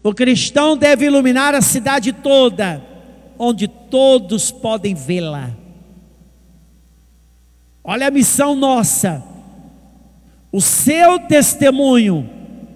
O cristão deve iluminar a cidade toda, onde todos podem vê-la. Olha a missão nossa. O seu testemunho